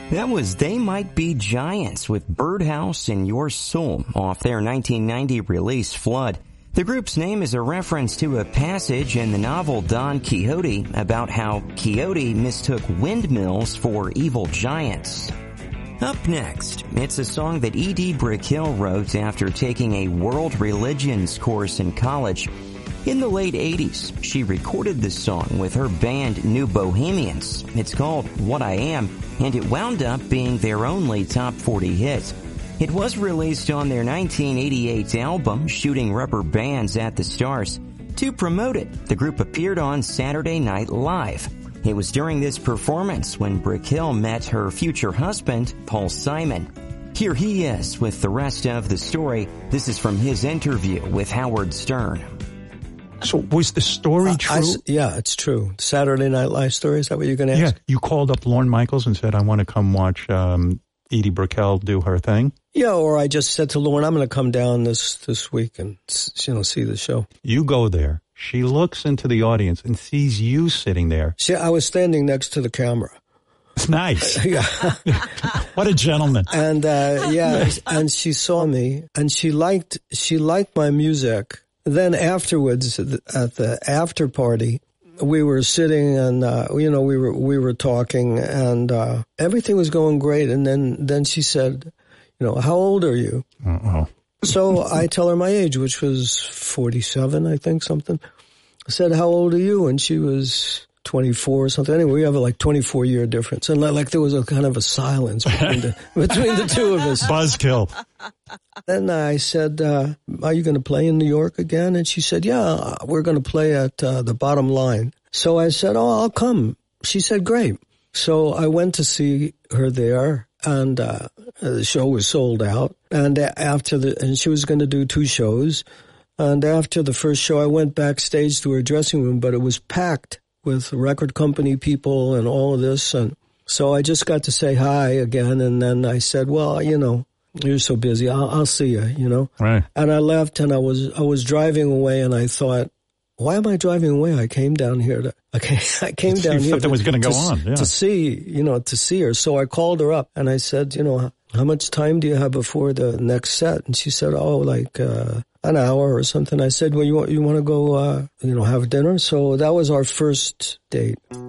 That was They Might Be Giants with Birdhouse in Your Soul off their 1990 release Flood. The group's name is a reference to a passage in the novel Don Quixote about how Quixote mistook windmills for evil giants. Up next, it's a song that Edie Brickell wrote after taking a world religions course in college. In the late 80s, she recorded this song with her band New Bohemians. It's called What I Am, and it wound up being their only top 40 hit. It was released on their 1988 album, Shooting Rubber Bands at the Stars. To promote it, the group appeared on Saturday Night Live. It was during this performance when Brickell met her future husband, Paul Simon. Here he is with the rest of the story. This is from his interview with Howard Stern. So was the story true? Yeah, it's true. Saturday Night Live story, is that what you're going to ask? Yeah, you called up Lorne Michaels and said, I want to come watch Edie Brickell do her thing? Yeah, or I just said to Lorne, I'm going to come down this week and, see the show. You go there. She looks into the audience and sees you sitting there. I was standing next to the camera. Nice. Yeah. What a gentleman. And, and she saw me and she liked my music. Then afterwards, at the after party, we were sitting and, we were talking and, everything was going great. And then she said, how old are you? Uh-oh. So I tell her my age, which was 47, I think, something. I said, how old are you? And she was 24 or something. Anyway, we have a 24-year difference. And there was a kind of a silence between the two of us. Buzzkill. Then I said, are you going to play in New York again? And she said, yeah, we're going to play at the Bottom Line. So I said, oh, I'll come. She said, great. So I went to see her there, and the show was sold out. And and she was going to do 2 shows. And after the first show, I went backstage to her dressing room, but it was packed with record company people and all of this. And so I just got to say hi again. And then I said, well, you're so busy. I'll see you, Right. And I left and I was driving away and I thought, why am I driving away? I came down here I came down here something was going to go on, yeah. to see her. So I called her up and I said, how much time do you have before the next set? And she said, an hour or something. I said, well, you want to go, have dinner? So that was our first date.